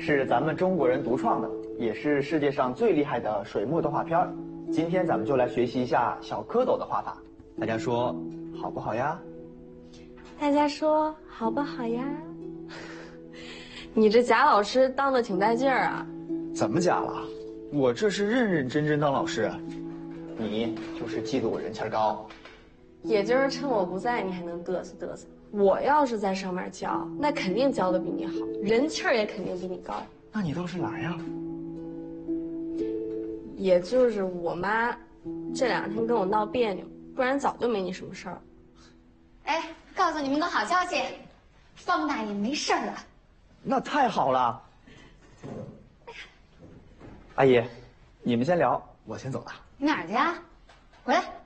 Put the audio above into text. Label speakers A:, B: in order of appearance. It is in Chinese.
A: 是咱们中国人独创的，也是世界上最厉害的水墨动画片。今天咱们就来学习一下小蝌蚪的画法，大家说好不好呀？
B: 大家说好不好呀？你这贾老师当的挺带劲儿啊！
A: 怎么假了？我这是认认真真当老师，你就是嫉妒我人气高。
B: 也就是趁我不在，你还能嘚瑟嘚瑟。我要是在上面教，那肯定教的比你好，人气儿也肯定比你高。
A: 那你倒是来呀！
B: 也就是我妈这2天跟我闹别扭，不然早就没你什么事儿了。
C: 哎，告诉你们个好消息，方大爷没事儿了。
A: 那太好了。阿姨，你们先聊，我先走了。
C: 你哪儿去啊？回来。